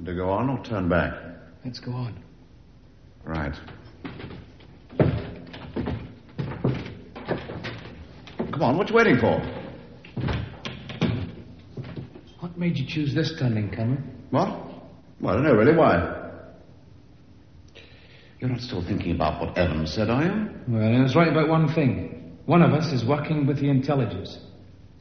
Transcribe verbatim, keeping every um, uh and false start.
To go on or turn back? Let's go on. Right. Come on, what you waiting for? What made you choose this turning, Cameron? What? Well, I don't know, really. Why? You're not still thinking about what Evans said, are you? Well, I was right about one thing. One of us is working with the intelligence.